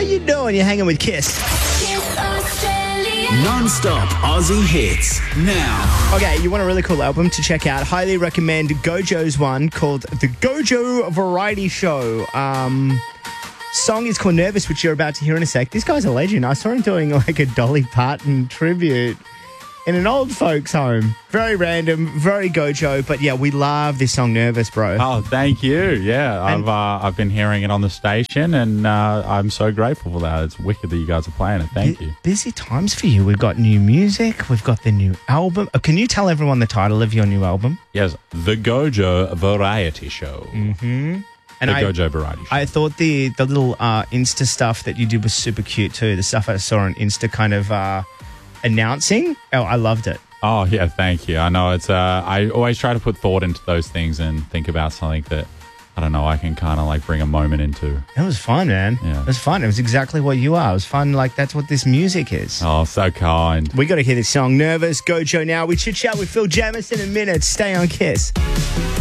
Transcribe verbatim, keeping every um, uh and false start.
you doing? You're hanging with Kiss. Kiss Australia. Non-stop Aussie hits now. Okay, you want a really cool album to check out? Highly recommend Gojo's one called The Gojo Variety Show. Um, song is called Nervous, which you're about to hear in a sec. This guy's a legend. I saw him doing like a Dolly Parton tribute in an old folks home. Very random, very Gojo, but yeah, we love this song Nervous, bro. Oh, thank you. Yeah, And- I've uh, I've been hearing it on the station, and uh, I'm so grateful for that. It's wicked that you guys are playing it. Thank Bu- you. Busy times for you. We've got new music. We've got the new album. Oh, can you tell everyone the title of your new album? Yes, the Gojo Variety Show. Mm-hmm. And The I, Gojo Variety Show. I thought the the little uh, Insta stuff that you did was super cute too. The stuff I saw on Insta kind of uh, announcing. Oh, I loved it. Oh, yeah, thank you. I know it's, uh, I always try to put thought into those things and think about something that, I don't know, I can kind of like bring a moment into. It was fun, man. Yeah. It was fun. It was exactly what you are. It was fun. Like, that's what this music is. Oh, so kind. We got to hear this song, Nervous, Gojo now. We chit chat with Phil Jamison in a minute. Stay on Kiss.